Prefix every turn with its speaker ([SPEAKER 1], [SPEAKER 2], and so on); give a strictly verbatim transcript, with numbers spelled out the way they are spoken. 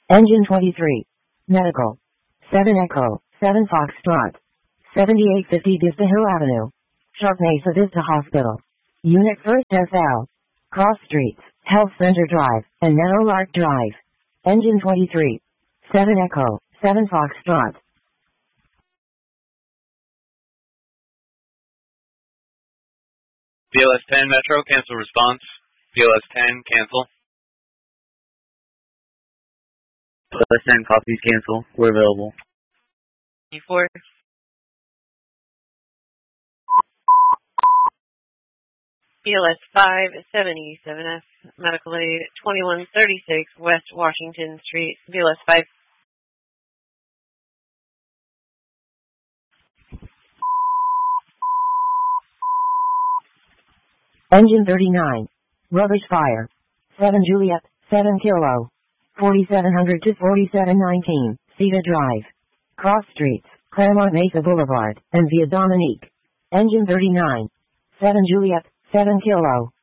[SPEAKER 1] Engine twenty-three. Medical. seven Echo, seven Foxtrot. seventy-eight fifty Vista Hill Avenue. Sharp Mesa Vista Hospital. Unit First F L. Cross Streets, Health Center Drive, and Meadowlark Drive. Engine twenty-three. seven Echo, seven Foxtrot.
[SPEAKER 2] B L S ten Metro, cancel response. B L S ten, cancel.
[SPEAKER 3] B L S ten, copies, cancel. We're available.
[SPEAKER 4] E four. B L S five, seven E seven F, medical aid, twenty-one thirty-six West Washington Street, B L S five.
[SPEAKER 1] Engine thirty-nine. Rubbish fire. seven Juliet, seven Kilo. forty-seven hundred to forty-seven nineteen, Cedar Drive. Cross Streets, Claremont Mesa Boulevard, and Via Dominique. Engine thirty-nine. seven Juliet, seven Kilo.